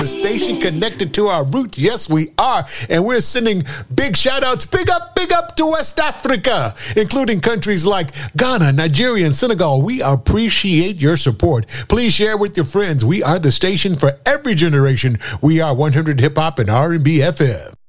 The station connected to our roots. Yes, we are. And we're sending big shout outs, big up to West Africa, including countries like Ghana, Nigeria, and Senegal. We appreciate your support. Please share with your friends. We are the station for every generation. We are 100 Hip Hop and R&B FM.